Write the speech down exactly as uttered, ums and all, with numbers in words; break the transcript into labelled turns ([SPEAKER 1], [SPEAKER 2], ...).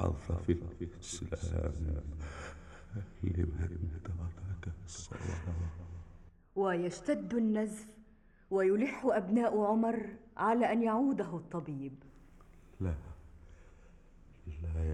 [SPEAKER 1] الحظ في الإسلام لمن ترك الصلاة.
[SPEAKER 2] ويشتد النزف ويلح أبناء عمر على أن يعوده الطبيب.
[SPEAKER 1] لا لا